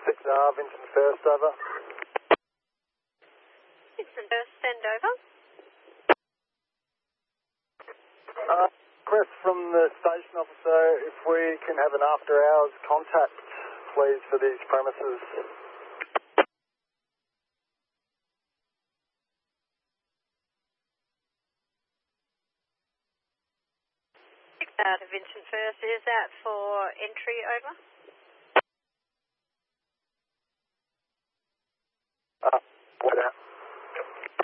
6R, Vincent First, over. Vincent First, send over. Request from the station officer if we can have an after-hours contact, please, for these premises. To Vincent First, is that for entry over?